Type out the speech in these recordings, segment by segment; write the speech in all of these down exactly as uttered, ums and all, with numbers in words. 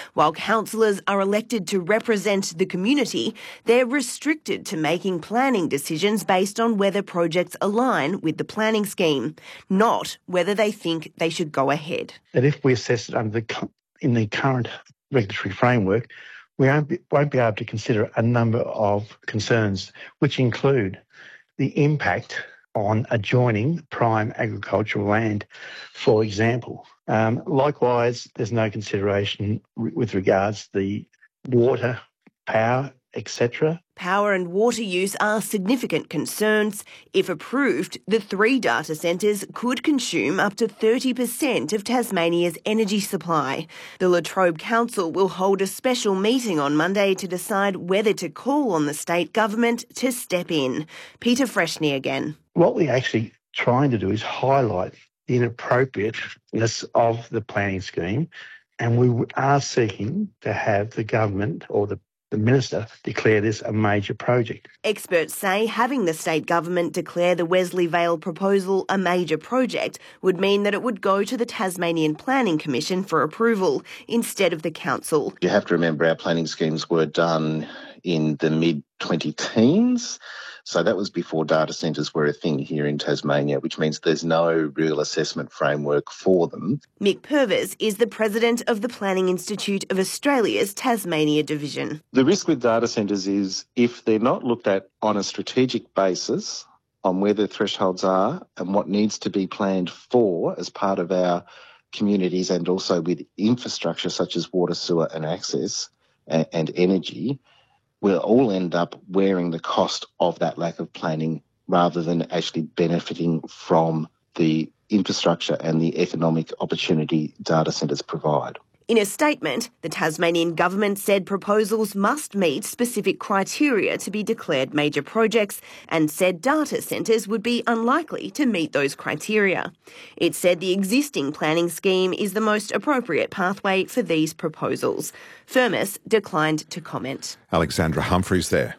While councillors are elected to represent the community, they're restricted to making planning decisions based on whether projects align with the planning scheme, not whether they think they should go ahead. That if we assess it under the, in the current regulatory framework, we won't be, won't be able to consider a number of concerns, which include the impact on adjoining prime agricultural land, for example. Um, likewise, there's no consideration with regards to the water, power, et cetera. Power and water use are significant concerns. If approved, the three data centres could consume up to thirty percent of Tasmania's energy supply. The La Trobe Council will hold a special meeting on Monday to decide whether to call on the state government to step in. Peter Freshney again. What we're actually trying to do is highlight the inappropriateness of the planning scheme, and we are seeking to have the government or the the Minister declare this a major project. Experts say having the state government declare the Wesley Vale proposal a major project would mean that it would go to the Tasmanian Planning Commission for approval instead of the council. You have to remember our planning schemes were done in the mid twenty teens. So that was before data centres were a thing here in Tasmania, which means there's no real assessment framework for them. Mick Purvis is the president of the Planning Institute of Australia's Tasmania division. The risk with data centres is if they're not looked at on a strategic basis on where the thresholds are and what needs to be planned for as part of our communities and also with infrastructure such as water, sewer and access and, and energy, we'll all end up wearing the cost of that lack of planning rather than actually benefiting from the infrastructure and the economic opportunity data centres provide. In a statement, the Tasmanian government said proposals must meet specific criteria to be declared major projects and said data centres would be unlikely to meet those criteria. It said the existing planning scheme is the most appropriate pathway for these proposals. Firmus declined to comment. Alexandra Humphreys there.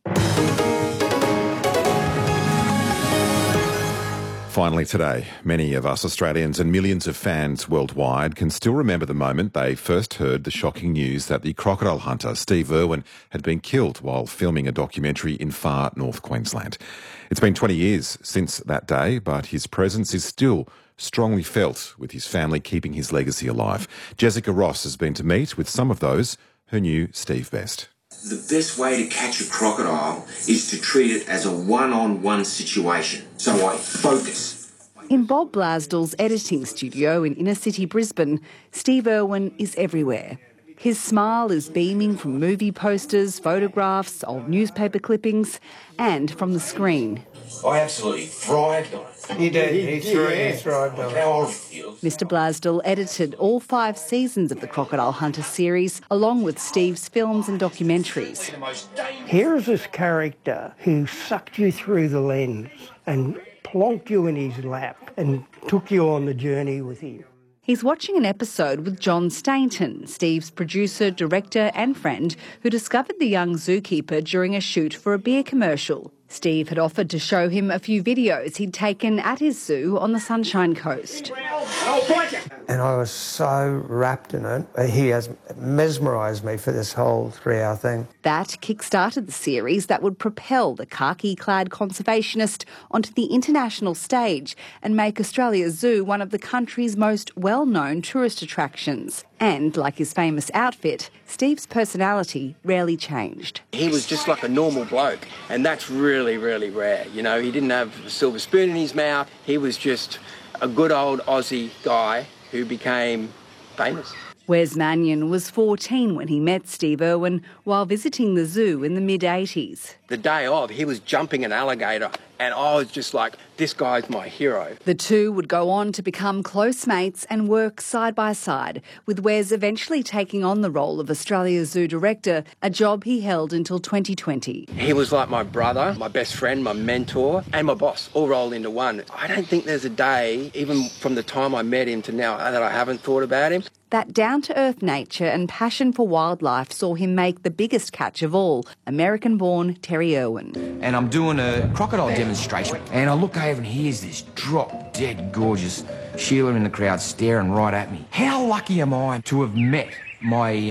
Finally today, many of us Australians and millions of fans worldwide can still remember the moment they first heard the shocking news that the crocodile hunter Steve Irwin had been killed while filming a documentary in far North Queensland. It's been twenty years since that day, but his presence is still strongly felt, with his family keeping his legacy alive. Jessica Ross has been to meet with some of those who knew Steve best. The best way to catch a crocodile is to treat it as a one-on-one situation. So I focus. In Bob Blasdell's editing studio in inner city Brisbane, Steve Irwin is everywhere. His smile is beaming from movie posters, photographs, old newspaper clippings, and from the screen. I absolutely thrived on it. He did. He, he, he, he thrived on it. How I feel. Mister Blasdell edited all five seasons of the Crocodile Hunter series, along with Steve's films and documentaries. Here's this character who sucked you through the lens and plonked you in his lap and took you on the journey with him. He's watching an episode with John Stainton, Steve's producer, director and friend, who discovered the young zookeeper during a shoot for a beer commercial. Steve had offered to show him a few videos he'd taken at his zoo on the Sunshine Coast. And I was so wrapped in it. He has mesmerised me for this whole three-hour thing. That kick-started the series that would propel the khaki-clad conservationist onto the international stage and make Australia Zoo one of the country's most well-known tourist attractions. And, like his famous outfit, Steve's personality rarely changed. He was just like a normal bloke, and that's really, really rare. You know, he didn't have a silver spoon in his mouth. He was just a good old Aussie guy who became famous. Wes Mannion was fourteen when he met Steve Irwin while visiting the zoo in the mid eighties. The day of, he was jumping an alligator, and I was just like, this guy's my hero. The two would go on to become close mates and work side by side, with Wes eventually taking on the role of Australia's zoo director, a job he held until twenty twenty. He was like my brother, my best friend, my mentor, and my boss, all rolled into one. I don't think there's a day, even from the time I met him to now, that I haven't thought about him. That down-to-earth nature and passion for wildlife saw him make the biggest catch of all, American-born Terry Irwin. And I'm doing a crocodile demonstration, and I look over and here's this drop-dead gorgeous Sheila in the crowd staring right at me. How lucky am I to have met my